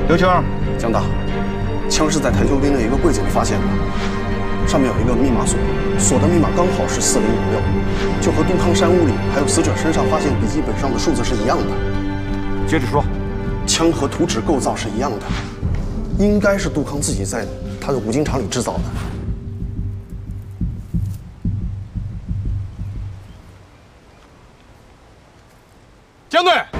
刘青， 江大，枪是在谭修兵的一个柜子里发现的，上面有一个密码锁，锁的密码刚好是4056，就和杜康山屋里还有死者身上发现笔记本上的数字是一样的。 接着说， 枪和图纸构造是一样的，应该是杜康自己在他的五金厂里制造的。 江队。